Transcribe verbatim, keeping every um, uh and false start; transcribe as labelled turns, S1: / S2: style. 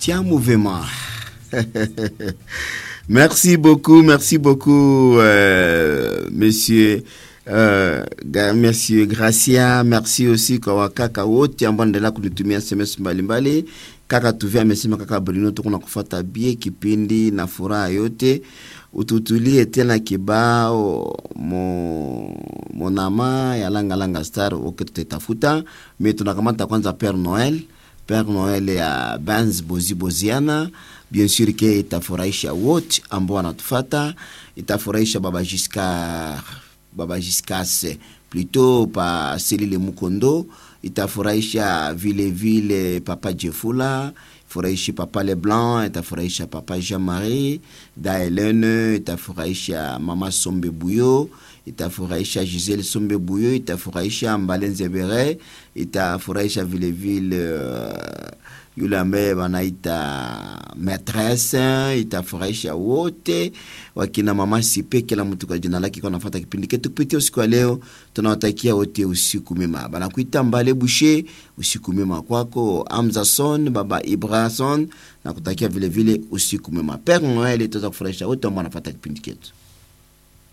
S1: Tiens mouvement. Merci beaucoup, merci beaucoup, euh, monsieur, euh, monsieur Gracia. Merci aussi kwa kaka wote ambao ndela kunitumia S M S mbalimbali. Kaka Tuvia amesema kaka Bruno tukuna kufuata bie kipindi na furaha yote. Ututulie tena kibao mo monama ya langa langa star ukitutafuta. Mimi tunakamata kwanza Père Noël. Père Noël ya Benz Bozi Boziana. Bien sûr que itafurahisha wote ambao wanatufuata, itafurahisha baba Giscard, baba Giscard plutôt pa Selile Mukondo, itafurahisha vile vile papa Jefula, itafurahisha papa Leblanc, itafurahisha papa Jean-Marie, da Hélène, itafurahisha mama Sombe Bouyo, itafurahisha Gisèle Sombe Bouyo, itafurahisha Mbalenze Bere, itafurahisha vile vile uh, yule ambaye wanaita maîtresse, itafurahisha wote wakina mama Sipe, kila mtu kwa jina lake. Kwa nafuata kipindi ketu kupitia usiku wa leo, tunawatakia wote usiku mwema. Banakuita Mbale Boucher, usiku mwema kwako. Amzason, baba Ibrason, na kutakia vile vile usiku mwema. Père Noël itaza kufurahisha wote ambao wanafuata kipindi ketu.